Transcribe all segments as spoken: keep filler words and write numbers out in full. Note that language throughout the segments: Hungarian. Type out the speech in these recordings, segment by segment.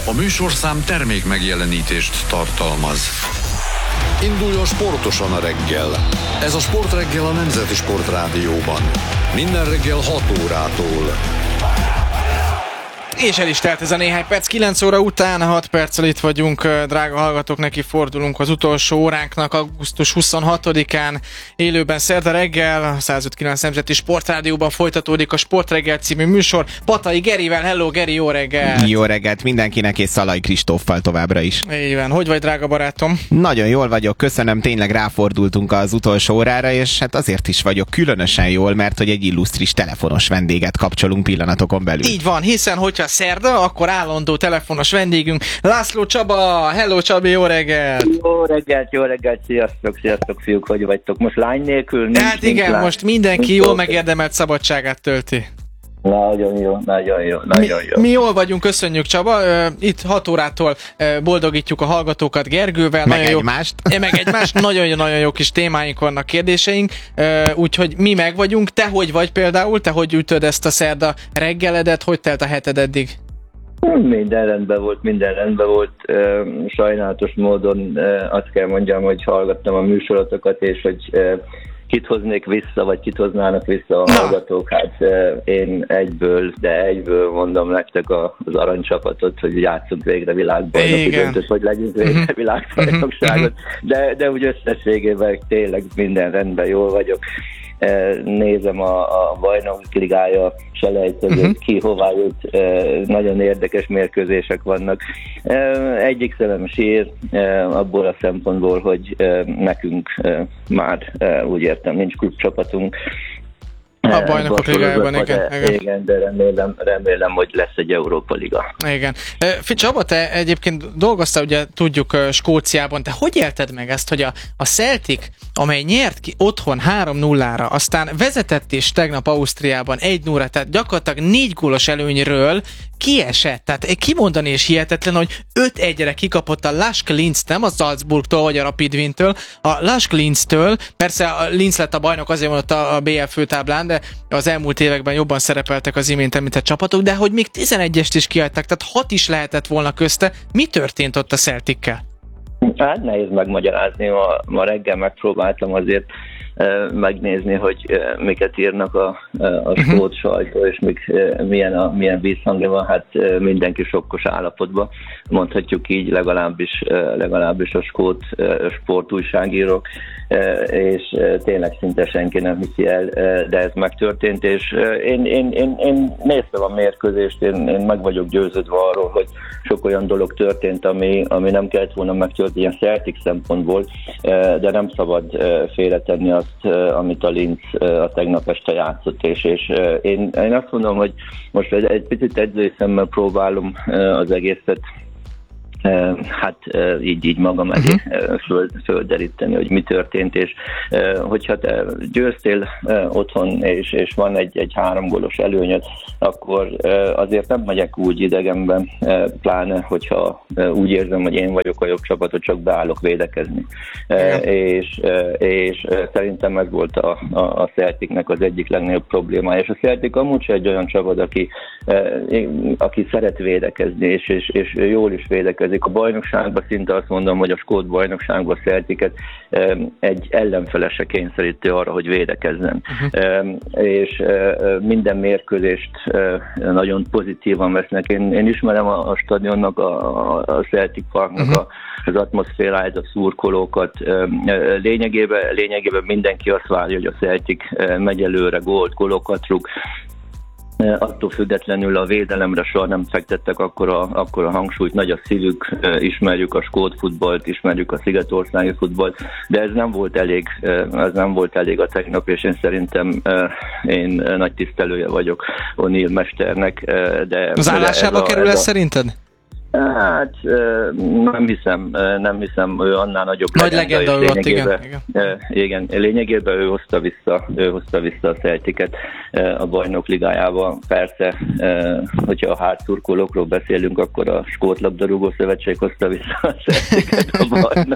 A műsorszám termék megjelenítést tartalmaz. Induljon sportosan a reggel. Ez a Sportreggel a Nemzeti Sportrádióban. Minden reggel hat órától. És el is telt ez a néhány perc, kilenc óra után, hat perccel itt vagyunk, drága hallgatók, neki fordulunk az utolsó óránknak, augusztus huszonhatodikán, élőben szerda reggel, a száz öt kilenc Nemzeti Sportrádióban folytatódik a Sportreggel című műsor, Patai Gerivel. Hello Geri, jó reggelt! Jó reggelt mindenkinek, és Szalai Kristóffal továbbra is. Így van, hogy vagy, drága barátom? Nagyon jól vagyok, köszönöm, tényleg ráfordultunk az utolsó órára, és hát azért is vagyok különösen jól, mert hogy egy illusztris telefonos vendéget kapcsolunk pillanatokon belül. Így van, hiszen hogyha szerda, akkor állandó telefonos vendégünk László Csaba. Hello Csabi, jó reggelt! Jó reggelt, jó reggelt, sziasztok, sziasztok fiúk, hogy vagytok? Most lány nélkül? Nincs, hát igen, lány. Most mindenki jól megérdemelt szabadságát tölti. Nagyon jó, nagyon jó, nagyon mi, jó. Mi jól vagyunk, köszönjük Csaba. Itt hat órától boldogítjuk a hallgatókat Gergővel. Meg nagyon egymást. Jó, meg egymást. Nagyon, nagyon jó kis témáink vannak, kérdéseink. Úgyhogy mi meg vagyunk. Te hogy vagy például? Te hogy ütöd ezt a szerda reggeledet? Hogy telt a heted eddig? Minden rendben volt, minden rendben volt. Sajnálatos módon azt kell mondjam, hogy hallgattam a műsorotokat, és hogy kit hoznék vissza, vagy kit hoznának vissza a hallgatók. Hát én egyből, de egyből mondom nektek az aranycsapatot, hogy játszunk végre világbajnoki döntőt, vagy legyünk végre uh-huh. világbajnokságot. De, de úgy összességében tényleg minden rendben, jól vagyok. Nézem a, a bajnok ligája selejtezőt, uh-huh. ki hová jut, nagyon érdekes mérkőzések vannak. Egyik szemem sír abból a szempontból, hogy nekünk már úgy értem, nincs klubcsapatunk. A bajnokok ligájában, igen, igen. Igen, de remélem, remélem, hogy lesz egy Európa Liga. Igen. Csaba, te egyébként dolgoztál, ugye tudjuk Skóciában, te hogy élted meg ezt, hogy a, a Celtic, amely nyert ki otthon három nullára, aztán vezetett is tegnap Ausztriában egy nulla, tehát gyakorlatilag négy gólos előnyről kiesett, tehát kimondani és hihetetlen, hogy öt egyre kikapott a Lask Linz, nem a Salzburgtól vagy a Rapid Wien-től, a Lask Linztől, persze a Linz lett a bajnok, azért van ott a bé el főtáblán, de az elmúlt években jobban szerepeltek az imént említett csapatok, de hogy még tizenegyest is kihagytak, tehát hat is lehetett volna közte. Mi történt ott a Celtickel? Hát nehéz megmagyarázni, ma, ma reggel megpróbáltam azért megnézni, hogy miket írnak a, a skót sajtó, és mik, milyen, a, milyen vízhangja van, hát mindenki sokkos állapotban, mondhatjuk így, legalábbis, legalábbis a skót sportújságírók, és tényleg szinte senki nem hiszi el, de ez megtörtént, és én, én, én, én néztem a mérkőzést, én, én meg vagyok győződve arról, hogy sok olyan dolog történt, ami, ami nem kellett volna megtörténni ilyen Celtic szempontból, de nem szabad félretenni azt, amit a Linz a tegnap este játszott, és, és én, én azt mondom, hogy most egy, egy picit edzői szemmel próbálom az egészet hát így, így magam elé uh-huh. föld, földeríteni, hogy mi történt, és hogyha te győztél otthon, és, és van egy, egy három gólos előnyöd, akkor azért nem megyek úgy idegenben, pláne, hogyha úgy érzem, hogy én vagyok a jobb csapatot, csak beállok védekezni. Uh-huh. És, és szerintem ez volt a, a, a Celticnek az egyik legnagyobb problémája, és a Celtic amúgy sem egy olyan csapat, aki, aki szeret védekezni, és, és, és jól is védekezik. A bajnokságban szinte azt mondom, hogy a skót bajnokságban Celticet egy ellenfelese kényszeríti arra, hogy védekezzen. Uh-huh. És minden mérkőzést nagyon pozitívan vesznek. Én, én ismerem a, a stadionnak, a, a Celtic Parknak uh-huh. a, az atmoszféráját, a szurkolókat. Lényegében, lényegében mindenki azt várja, hogy a Celtic megy előre, gólt, gólokat rúg. Attól függetlenül a védelemre soha nem fektettek akkora, akkora hangsúlyt, nagy a szívük, ismerjük a skót futballt, ismerjük a szigetországi futballt, de ez nem volt elég, ez nem volt elég a tegnap, és én szerintem én nagy tisztelője vagyok O'Neill mesternek. De az állásába kerül ez szerinted? Hát nem hiszem, nem hiszem, ő annál nagyobb nagy legenda, legenda ő ott, igen, igen. igen. Lényegében ő hozta vissza, ő hozta vissza a Celticet a bajnok ligájába. Persze, hogyha a hátszurkolókról beszélünk, akkor a Skót labdarúgó szövetség hozta vissza a Celticet a bajnok.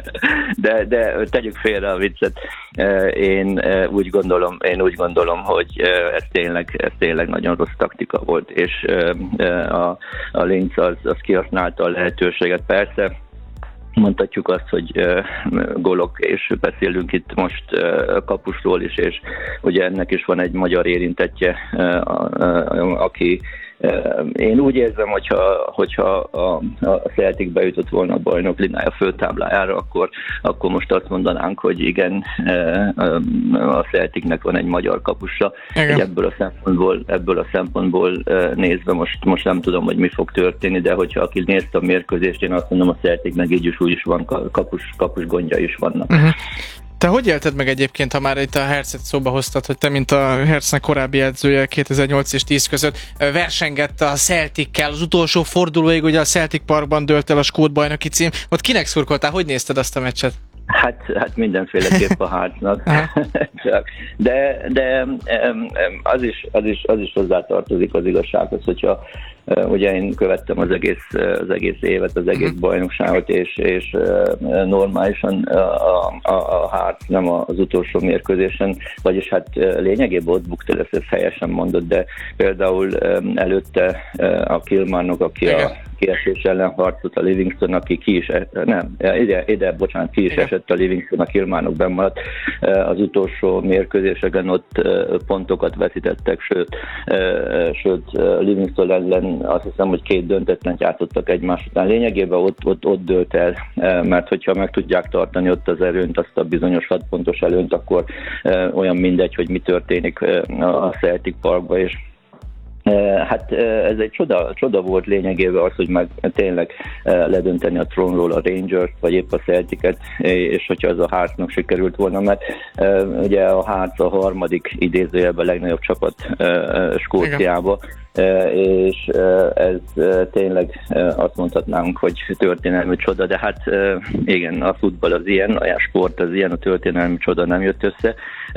De, de tegyük félre a viccet. Én úgy gondolom, én úgy gondolom, hogy ez tényleg, ez tényleg nagyon rossz taktika volt, és a, a Linz az, az kihasználta a lehetőséget. Persze, mondhatjuk azt, hogy uh, gólok, és beszélünk itt most uh, kapusról is, és ugye ennek is van egy magyar érintettje, uh, uh, aki uh, én úgy érzem, hogyha, hogyha a, a Celtic bejutott volna a bajnok ligája főtáblájára, akkor, akkor most azt mondanánk, hogy igen, uh, a Celticnek van egy magyar kapusa. Ebből a szempontból, ebből a szempontból uh, nézve most, most nem tudom, hogy mi fog történni, de hogyha aki nézte a mérkőzést, én azt mondom, a Celticnek így is úgy is van, kapus, kapus gondja is vannak. Uh-huh. Te hogy élted meg egyébként, ha már itt a Hercet szóba hoztad, hogy te, mint a Hercnek korábbi edzője kétezer-nyolc és tíz között versengett a Celtickel, az utolsó fordulóig, ugye a Celtic Parkban dőlt el a skót bajnoki cím. Ott kinek szurkoltál? Hogy nézted azt a meccset? Hát, hát mindenféleképp a Heartsnak. de de az, is, az, is, az is hozzátartozik az igazsághoz, hogyha ugye én követtem az egész, az egész évet, az egész bajnokságot, és, és normálisan a, a, a Hearts nem az utolsó mérkőzésen, vagyis hát lényegében ott bukta, ezt helyesen mondott, de például előtte a Kilmarnock, aki a kiesés ellen harcolt, a Livingston, aki ki is, nem, ide, ide bocsánat, ki is Igen. esett a Livingston, a Kilmarnock bennmaradt. Az utolsó mérkőzéseken ott pontokat veszítettek, sőt, sőt Livingston ellen azt hiszem, hogy két döntetlen játszottak egymás után. Lényegében ott, ott, ott dőlt el, mert hogyha meg tudják tartani ott az erőnt, azt a bizonyos hat pontos előnyt, akkor olyan mindegy, hogy mi történik a Celtic Parkban, és hát ez egy csoda, csoda volt lényegében az, hogy meg tényleg ledönteni a trónról a Rangers, vagy épp a Celticet, és hogyha ez a Heartsnak sikerült volna, mert ugye a Hearts a harmadik idézőjelben legnagyobb csapat Skóciába, és ez tényleg azt mondhatnánk, hogy történelmi csoda, de hát igen, a futball az ilyen, a sport az ilyen, a történelmi csoda nem jött össze.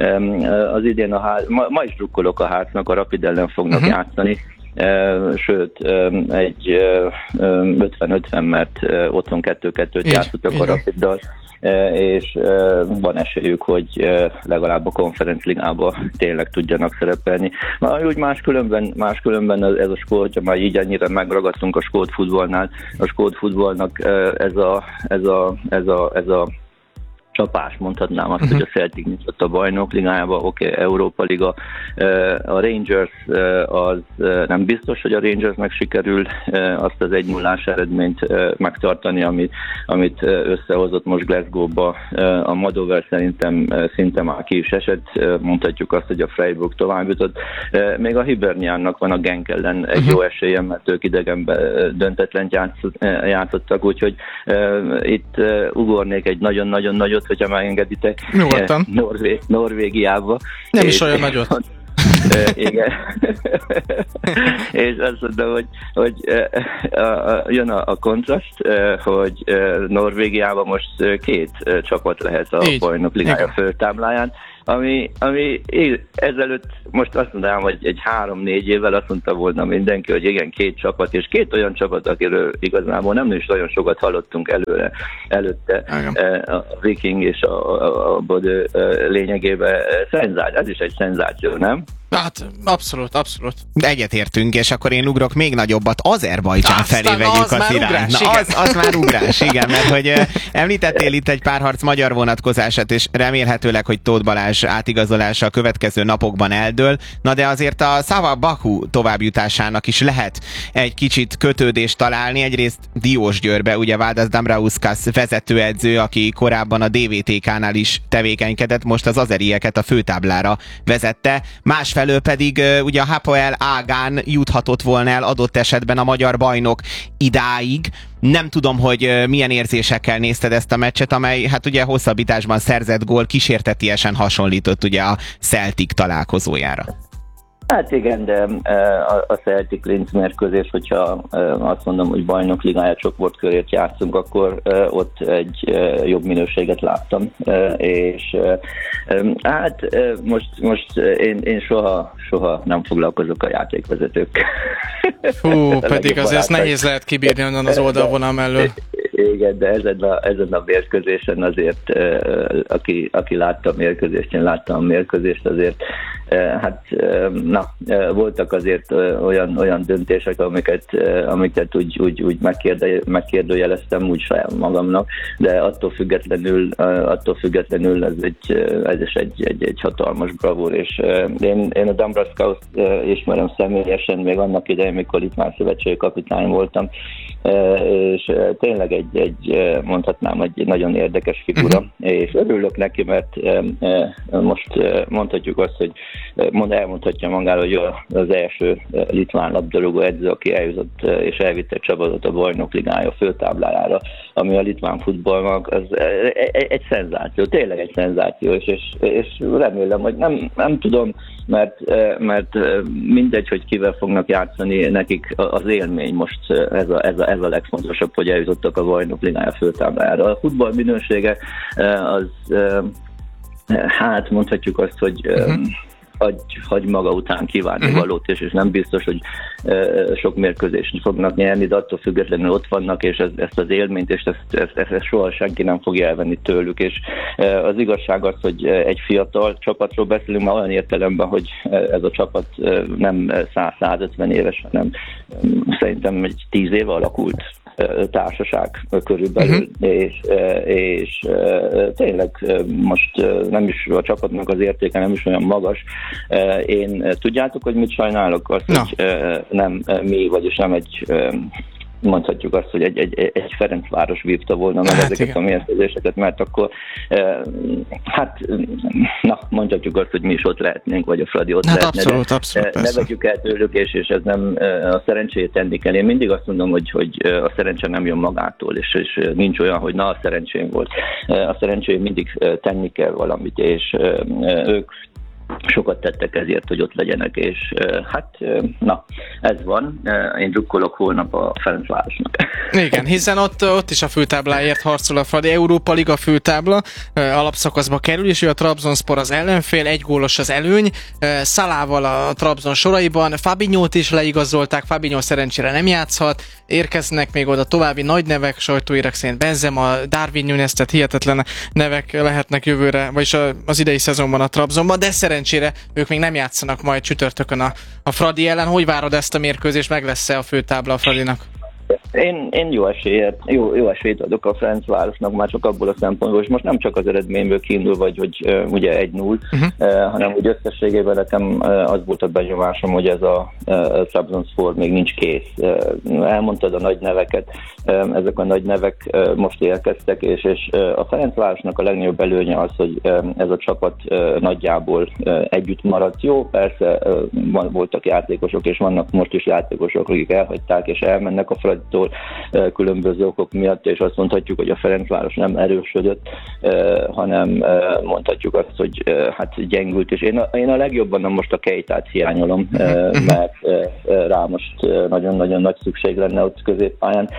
Az idén a Hearts, ma, ma is drukkolok a Heartsnak, a Rapid ellen fognak uh-huh. játszani, sőt egy ötven-ötven, mert otthon kettő-kettőt játszottak a Rapiddal, és van esélyük, hogy legalább a Conference Ligába tényleg tudjanak szerepelni. Na, úgy máskülönben, máskülönben ez a skót, hogyha már így annyira megragadtunk a skót futballnál, a skót futballnak ez a, ez a, ez a, ez a csapás, mondhatnám azt, uh-huh. hogy a Celtic nyitott a bajnok ligájába, oké, okay, Európa Liga. A Rangers az nem biztos, hogy a Rangersnek sikerül azt az egy nullás eredményt megtartani, amit, amit összehozott most Glasgow-ba. A Motherwell szerintem szinte már ki is esett, mondhatjuk azt, hogy a Freiburg tovább jutott. Még a Hiberniannak van a Genk ellen egy uh-huh. jó esélye, mert ők idegenben döntetlen játszottak, úgyhogy itt ugornék egy nagyon-nagyon nagyot, hogyha megengeditek, Norvég, Norvégiába. Nem is olyan nagyot. Igen. És azt mondom, hogy, hogy jön a, a kontraszt, hogy Norvégiában most két csapat lehet a bajnok ligája főtábláján, ami, ami ezelőtt, most azt mondanám, hogy egy három-négy évvel azt mondta volna mindenki, hogy igen, két csapat, és két olyan csapat, akiről igazából nem is nagyon sokat hallottunk előre, előtte, igen. A Viking és a, a, a Bodø lényegében szenzáció, ez is egy szenzáció, nem? Hát, abszolút, abszolút. Egyetértünk, és akkor én ugrok még nagyobbat, Azerbajdzsán felé vegyük az, az irányt. Na, az, az már ugrás, igen, mert hogy uh, említettél itt egy párharc magyar vonatkozását, és remélhetőleg, hogy Tóth Balázs átigazolása a következő napokban eldől. Na de azért a Sava Baku továbbjutásának is lehet egy kicsit kötődést találni. Egyrészt Diósgyőrbe, ugye Valdas Dambrauskas vezetőedző, aki korábban a dé vé té ká-nál is tevékenykedett, most az azerieket a főtáblára vezette. Más felől pedig ugye a Hapoel Ágán juthatott volna el adott esetben a magyar bajnok idáig. Nem tudom, hogy milyen érzésekkel nézted ezt a meccset, amely hát ugye hosszabbításban szerzett gól kísértetiesen hasonlított ugye a Celtic találkozójára. Hát igen, de a Celtic Linz mérkőzés, hogyha azt mondom, hogy bajnok ligája csoportkörét játszunk, akkor ott egy jobb minőséget láttam, és hát most, most én, én soha, soha nem foglalkozok a játékvezetőkkel. Fú, pedig azért nehéz lehet kibírni onnan az oldalvonal mellől. Igen, de ezen a, ezen a mérkőzésen azért, aki, aki látta a mérkőzést, én láttam a mérkőzést, azért hát na, voltak azért olyan, olyan döntések, amiket, amiket úgy, úgy, úgy megkérdő, megkérdőjeleztem úgy saját magamnak, de attól függetlenül, attól függetlenül ez, egy, ez is egy, egy, egy hatalmas bravúr, és én, én a Dambrauskaust ismerem személyesen, még annak idején, mikor itt már szövetségi kapitány voltam, és tényleg egy, egy, mondhatnám, egy nagyon érdekes figura, uh-huh. és örülök neki, mert most mondhatjuk azt, hogy mond, elmondhatja magáról, hogy az első litván labdarúgó edző, aki eljutott és elvitte egy csapatot a Bajnok Ligája főtáblájára, ami a litván futballnak, az egy, egy szenzáció, tényleg egy szenzáció, és, és, és remélem, hogy nem, nem tudom, mert, mert mindegy, hogy kivel fognak játszani, nekik az élmény most ez a, ez a, ez a legfontosabb, hogy eljutottak a Bajnok Ligája főtáblájára. A futball minősége az, hát mondhatjuk azt, hogy uh-huh. hagy, hagy maga után kívánni uh-huh. valót, és, és nem biztos, hogy uh, sok mérkőzést fognak nyerni, de attól függetlenül ott vannak, és ez, ezt az élményt, és ezt, ezt, ezt, ezt soha senki nem fogja elvenni tőlük, és uh, az igazság az, hogy egy fiatal csapatról beszélünk, már olyan értelemben, hogy ez a csapat uh, nem száz-százötven éves, hanem um, szerintem egy tíz éve alakult társaság körülbelül, uh-huh. és, és tényleg most nem is a csapatnak az értéke nem is olyan magas. Én tudjátok, hogy mit sajnálok? Azt, no. hogy nem mi, vagyis nem egy mondhatjuk azt, hogy egy, egy, egy Ferencváros vívta volna meg hát ezeket igen. a mérkőzéseket, mert akkor hát na, mondhatjuk azt, hogy mi is ott lehetnénk, vagy a Fradi ott hát lehetne, abszolút, de abszolút, ne vegyük el tőlük, és, és ez nem a szerencsét tenni kell. Én mindig azt mondom, hogy, hogy a szerencse nem jön magától, és, és nincs olyan, hogy na, a szerencsém volt. A szerencsém mindig tenni kell valamit, és ők sokat tettek ezért, hogy ott legyenek, és hát na, ez van. Én drukkolok holnap a Ferencvárosnak. Igen, hiszen ott, ott is a főtábláért harcol a Fradi. Európa Liga főtábla alapszakaszba kerül, és ő a Trabzonspor az ellenfél, egy gólos az előny. Szalával a Trabzon soraiban. Fabinhót is leigazolták, Fabinho szerencsére nem játszhat. Érkeznek még oda további nagy nevek, sajtóírek szerint Benzema, Darwin Núñez, tehát hihetetlen nevek lehetnek jövőre, vagyis az idei szezonban a Trabzonban, de szerencsére ők még nem játszanak majd csütörtökön a, a Fradi ellen. Hogy várod ezt a mérkőzést? Meg lesz-e a főtábla a Fradinak? Én, én jó esélyt, jó, jó esélyt adok a Ferencvárosnak, már csak abból a szempontból, és most nem csak az eredményből kiindul, vagy hogy uh, ugye egy null, uh-huh. uh, hanem úgy összességében nekem uh, az volt a benyomásom, hogy ez a uh, Trabzonspor még nincs kész. Uh, elmondtad a nagy neveket, uh, ezek a nagy nevek uh, most érkeztek, és, és uh, a Ferencvárosnak a legnagyobb előnye az, hogy uh, ez a csapat uh, nagyjából uh, együtt maradt. Jó, persze uh, van, voltak játékosok, és vannak most is játékosok, akik elhagyták, és elmennek a Fraditól különböző okok miatt, és azt mondhatjuk, hogy a Ferencváros nem erősödött, hanem mondhatjuk azt, hogy hát gyengült, és én a, én a legjobban most a Keitát hiányolom, mert rá most nagyon-nagyon nagy szükség lenne ott középpályán,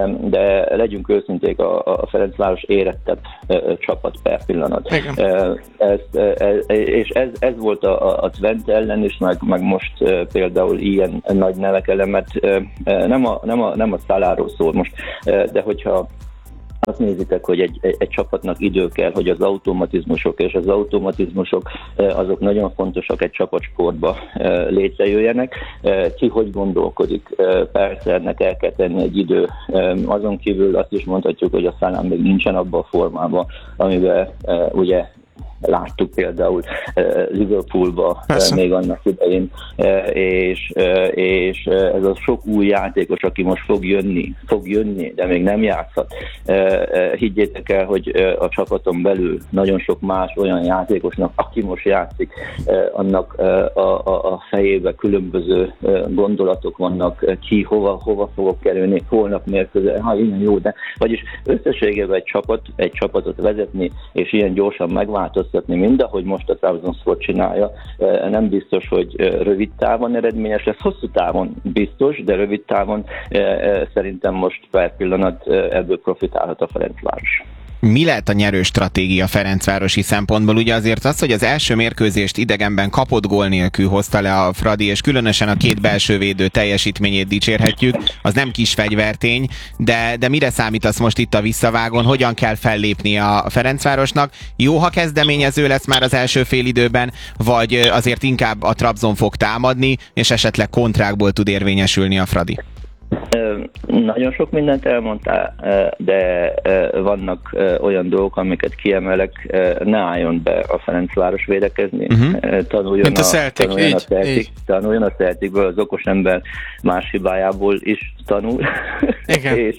de legyünk őszinték, a, a Ferencváros érettebb csapat per pillanat. Ez, ez, és ez, ez volt a, a Twente ellen is, meg, meg most például ilyen nagy nevek ellen, mert nem a, nem a, nem a Szaláról szól most, de hogyha azt nézitek, hogy egy, egy, egy csapatnak idő kell, hogy az automatizmusok, és az automatizmusok azok nagyon fontosak egy csapatsportba létrejöjjenek. Ki hogy gondolkodik? Persze ennek el kell tenni egy idő. Azon kívül azt is mondhatjuk, hogy a Szalám még nincsen abban a formában, amiben ugye láttuk például uh, Liverpoolba uh, még annak idején, uh, és, uh, és uh, ez a sok új játékos, aki most fog jönni, fog jönni, de még nem játszhat. Uh, uh, higgyétek el, hogy uh, a csapaton belül nagyon sok más olyan játékosnak, aki most játszik, uh, annak uh, a, a, a fejébe különböző uh, gondolatok vannak, uh, ki hova, hova fogok kerülni, holnap mérkőző, ha ilyen jó, de vagyis összességében egy csapat, egy csapatot vezetni, és ilyen gyorsan megváltoztatni, mind ahogy most a Trabzonspor csinálja, nem biztos, hogy rövid távon eredményes lesz, hosszú távon biztos, de rövid távon szerintem most per pillanat ebből profitálhat a Ferencváros. Mi lehet a nyerő stratégia ferencvárosi szempontból? Ugye azért az, hogy az első mérkőzést idegenben kapott gól nélkül hozta le a Fradi, és különösen a két belső védő teljesítményét dicsérhetjük, az nem kis fegyvertény, de, de mire számítasz most itt a visszavágon? Hogyan kell fellépni a Ferencvárosnak? Jó, ha kezdeményező lesz már az első félidőben, vagy azért inkább a Trabzon fog támadni, és esetleg kontrákból tud érvényesülni a Fradi? Nagyon sok mindent elmondtál, de vannak olyan dolgok, amiket kiemelek, ne álljon be a Ferencváros védekezni. Uh-huh. Tanuljon, Mint a Celtic, a, tanuljon, így, a Celtic, így. tanuljon a Celticből, az okos ember más hibájából is tanul. Igen. és,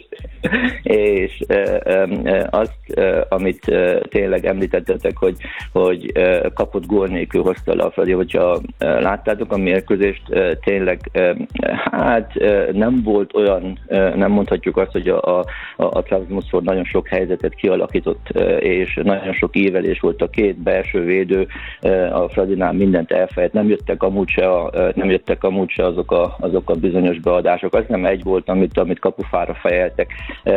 és azt, amit tényleg említettetek, hogy, hogy kapott gól nélkül hozta le a Fradi, hogyha láttátok a mérkőzést, tényleg hát nem volt olyan, nem mondhatjuk azt, hogy a, a, a Trabzonspor nagyon sok helyzetet kialakított, és nagyon sok ívelés volt, a két belső védő a Fradinál mindent elfejt, nem jöttek amúgy se, a, nem jöttek amúgy se azok, a, azok a bizonyos beadások, az nem egy volt, amit, amit kapufára fejeltek,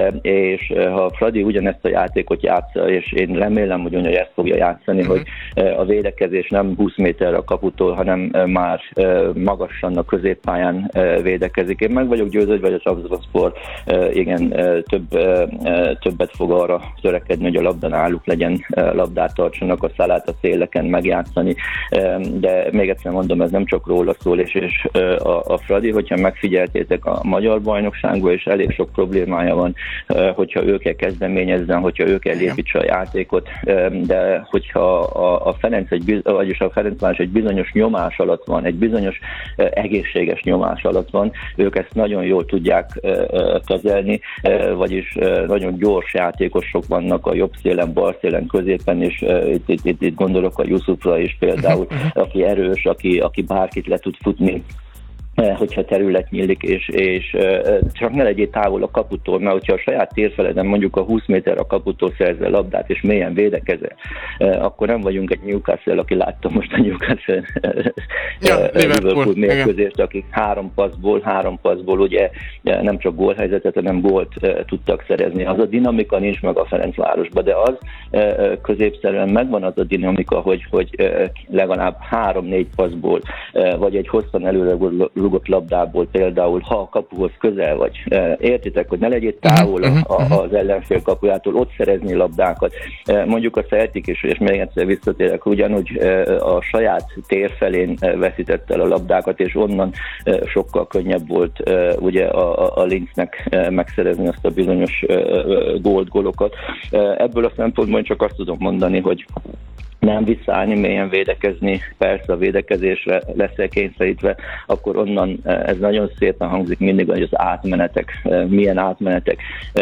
és ha a Fradi ugyanezt a játékot játsza, és én remélem, hogy ugyanúgy ezt fogja játszani, uh-huh. hogy a védekezés nem húsz méterre a kaputól, hanem már magasan a középpályán védekezik. Én meg vagyok győződve, hogy a Trabzonspor igen, több, többet fog arra törekedni, hogy a labda náluk legyen, labdát tartsanak, a szalát a széleken megjátszani, de még egyszer mondom, ez nem csak róla szól, és, és a, a Fradi, hogyha megfigyeltétek a magyar bajnokságban, és elég sok problémája van, hogyha ő kell kezdeményezzen, hogyha ő kell építse a játékot, de hogyha a, a Ferenc egy, vagyis a Ferencváros egy bizonyos nyomás alatt van, egy bizonyos egészséges nyomás alatt van, ők ezt nagyon jól tudják kezelni, vagyis nagyon gyors játékosok vannak a jobb szélen, bal szélen, középen, és itt, itt, itt, itt gondolok a Yusufra is például, aki erős, aki, aki bárkit le tud futni, hogyha terület nyílik, és, és csak ne legyél távol a kaputól, mert hogyha a saját térfeleden mondjuk a húsz méter a kaputól szerzel labdát, és mélyen védekezel, akkor nem vagyunk egy Newcastle, aki látta most a Newcastle ja, Liverpool mérkőzést, akik három passzból, három passzból ugye nem csak gólhelyzetet, hanem gólt tudtak szerezni. Az a dinamika nincs meg a Ferencvárosban, de az középszerűen megvan az a dinamika, hogy, hogy legalább három-négy passzból, vagy egy hosszan előre rugott labdából például, ha a kapuhoz közel vagy, értitek, hogy ne legyél távol a, a, az ellenfél kapujától, ott szerezni labdákat. Mondjuk a Celtic is, és még egyszer visszatérek, ugyanúgy a saját tér felén veszített el a labdákat, és onnan sokkal könnyebb volt ugye a, a Linznek megszerezni azt a bizonyos gólt, gólokat. Ebből a szempontból csak azt tudom mondani, hogy nem visszaállni, mélyen védekezni, persze a védekezésre leszel kényszerítve, akkor onnan ez nagyon szépen hangzik mindig, hogy az átmenetek, milyen átmenetek.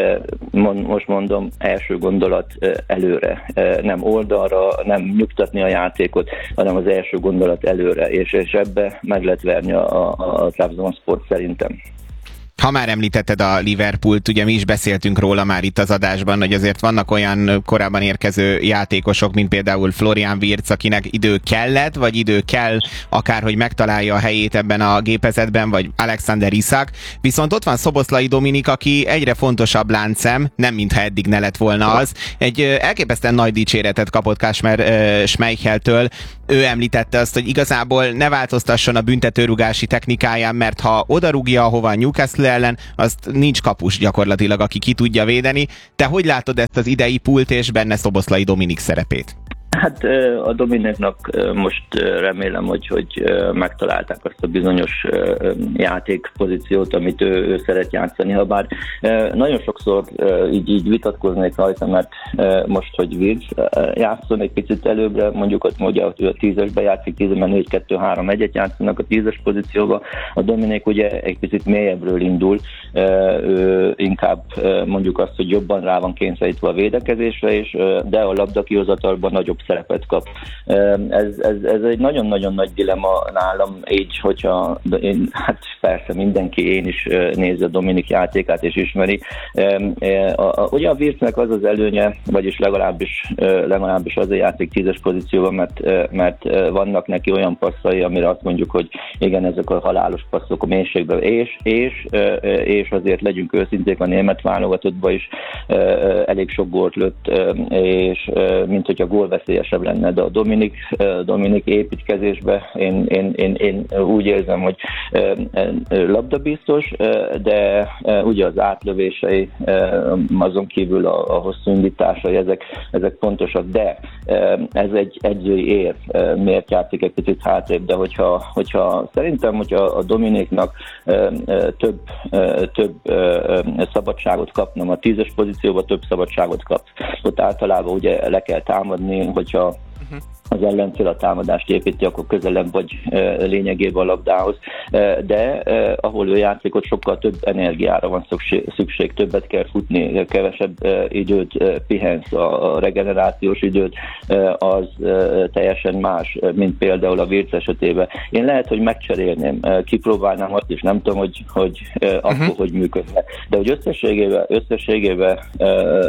Most mondom, első gondolat előre, nem oldalra, nem nyugtatni a játékot, hanem az első gondolat előre, és, és ebbe meg lehet verni a, a, a Trabzonsport szerintem. Ha már említetted a Liverpoolt, ugye mi is beszéltünk róla már itt az adásban, hogy azért vannak olyan korábban érkező játékosok, mint például Florian Wirtz, akinek idő kellett, vagy idő kell akárhogy megtalálja a helyét ebben a gépezetben, vagy Alexander Isak. Viszont ott van Szoboszlai Dominik, aki egyre fontosabb láncszem, nem mintha eddig ne lett volna az. Egy elképesztően nagy dicséretet kapott Kasper uh, Schmeicheltől. Ő említette azt, hogy igazából ne változtasson a büntetőrúgási technikáján, mert ha odarúgja, ahova a Newcastle ellen, azt nincs kapus gyakorlatilag, aki ki tudja védeni. Te hogy látod ezt az idei pult és benne Szoboszlai Dominik szerepét? Hát a Dominiknak most remélem, hogy, hogy megtalálták azt a bizonyos játékpozíciót, amit ő, ő szeret játszani, ha bár nagyon sokszor így, így vitatkoznék rajta, mert most, hogy Wirtz játszon egy picit előbbre, mondjuk ott ugye a tízesbe játszik, tízben négy kettő három egyet játszanak a tízes pozícióba, a Dominik ugye egy picit mélyebbről indul, ő inkább mondjuk azt, hogy jobban rá van kényszerítve a védekezésre, és, de a labda kihozatalban nagyobb szerepet kap. Ez, ez, ez egy nagyon-nagyon nagy dilemma nálam, így, hogyha én, hát persze mindenki, én is nézi a Dominik játékát és ismeri. A, a, ugye a Wirtznek az az előnye, vagyis legalábbis, legalábbis az a játék tízes pozícióban, mert, mert vannak neki olyan passzai, amire azt mondjuk, hogy igen, ezek a halálos passzok a mélységben, és, és, és azért legyünk őszinték, Zenszék a német válogatottba is elég sok gólt lőtt, és mint hogyha gólveszélyesebb lenne, de a Dominik, Dominik építkezésbe én, én, én, én úgy érzem, hogy labdabiztos, de ugye az átlövései, azon kívül a, a hosszú indításai, ezek, ezek fontosak, de ez egy edzői érv, miért játszik egy picit hátrébb, de hogyha, hogyha szerintem, hogyha a Dominiknak több, több szabadságot kapnom, a tízes pozícióban több szabadságot kap, ott általában ugye le kell támadni, hogyha uh-huh. az ellenfél a támadást építi, akkor közelebb vagy e, lényegében a labdához. E, de e, ahol ő játszik, ott sokkal több energiára van szükség, szükség többet kell futni, kevesebb e, időt e, pihensz, a, a regenerációs időt, e, az e, teljesen más, mint például a Wirtz esetében. Én lehet, hogy megcserélném, e, kipróbálnám azt is, nem tudom, hogy, hogy e, uh-huh. akkor hogy működne. De hogy összességében, összességében e,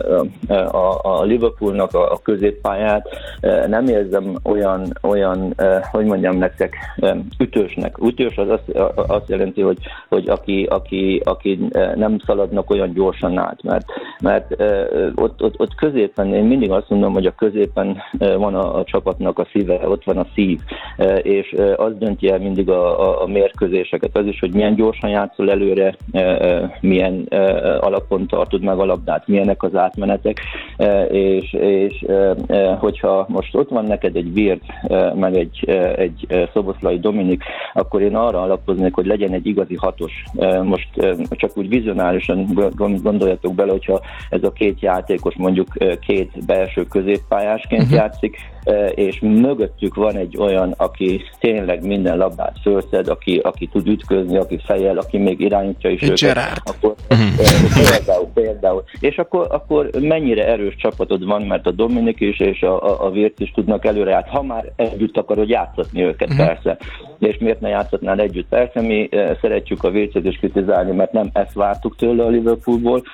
a, a Liverpoolnak a, a középpályát e, nem érzem olyan, olyan eh, hogy mondjam nektek, eh, ütősnek. Ütős az azt, azt jelenti, hogy, hogy aki, aki, aki eh, nem szaladnak olyan gyorsan át, mert, mert eh, ott, ott, ott középen, én mindig azt mondom, hogy a középen eh, van a, a csapatnak a szíve, ott van a szív, eh, és eh, az dönti el mindig a, a, a mérkőzéseket, az is, hogy milyen gyorsan játszol előre, eh, milyen eh, alapon tartod meg a labdát, milyenek az átmenetek, eh, és, és eh, hogyha most ott van neked egy Wirtz, meg egy, egy Szoboszlai Dominik, akkor én arra alapoznék, hogy legyen egy igazi hatos. Most csak úgy vizionálisan gondoljatok bele, hogyha ez a két játékos mondjuk két belső középpályásként uh-huh. játszik, és mögöttük van egy olyan, aki tényleg minden labdát fölszed, aki, aki tud ütközni, aki fejjel, aki még irányítja is őket. Gerrard. Akkor, uh-huh. például, például. És akkor, akkor mennyire erős csapatod van, mert a Dominik is és a, a, a Wirtz is tudnak előre játszani. Ha már együtt akarod játszatni őket, uh-huh. persze. És miért ne játszatnál együtt? Persze, mi szeretjük a Wirtzet is kritizálni, mert nem ezt vártuk tőle a Liverpoolból,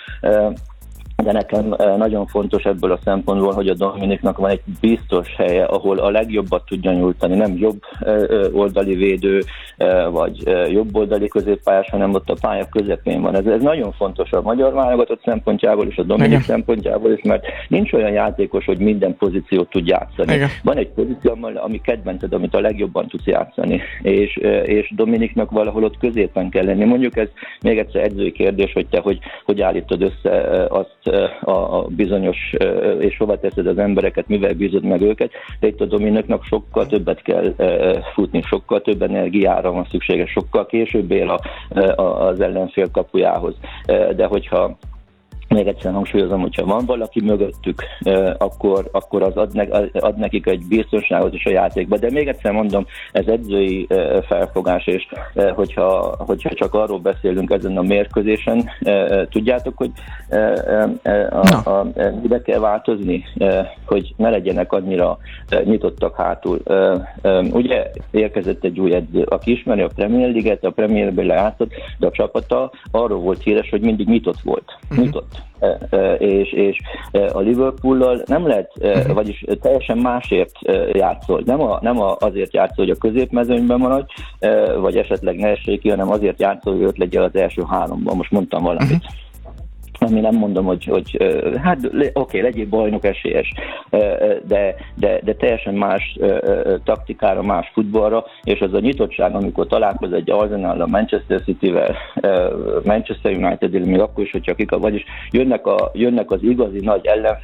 de nekem nagyon fontos ebből a szempontból, hogy a Dominiknak van egy biztos helye, ahol a legjobbat tudja nyújtani, nem jobb oldali védő, vagy jobb oldali középpályás, hanem ott a pálya közepén van. Ez, ez nagyon fontos a magyar válogatott szempontjából és a Dominik Igen. szempontjából is, mert nincs olyan játékos, hogy minden pozíciót tud játszani. Igen. Van egy pozíció, ami kedvenced, amit a legjobban tudsz játszani, és, és Dominiknak valahol ott középen kell lenni. Mondjuk ez még egyszer edzői kérdés, hogy te hogy, hogy állítod össze azt, A, a bizonyos, és hova teszed az embereket, mivel bízod meg őket, de itt a Dominiknak sokkal többet kell futni, sokkal több energiára van szüksége, sokkal később ér a, a, az ellenfél kapujához. De hogyha még egyszer hangsúlyozom, hogyha van valaki mögöttük, akkor, akkor az ad, ne, ad nekik egy biztonságot is a játékba. De még egyszer mondom, ez edzői felfogás, és hogyha, hogyha csak arról beszélünk ezen a mérkőzésen, tudjátok, hogy a, a, ide kell változni, hogy ne legyenek annyira nyitottak hátul. Ugye érkezett egy új edző, aki ismeri a Premier League-et, a Premier League-ben lejátszott, de a csapata arról volt híres, hogy mindig nyitott volt. Nyitott. És, és a Liverpoollal nem lehet, vagyis teljesen másért játszol. Nem, a, nem a azért játszol, hogy a középmezőnyben maradj, vagy esetleg ne essék ki, hanem azért játszol, hogy ott legyen az első háromban. Most mondtam valamit. Ami nem mondom, hogy, hogy hát oké, okay, legyél bajnok esélyes, de, de, de teljesen más taktikára, más futballra, és az a nyitottság, amikor találkoz egy Arsenal, a Manchester City-vel, Manchester United-el, még akkor is, hogyha kik, vagyis jönnek, a, jönnek az igazi nagy ellenfelek,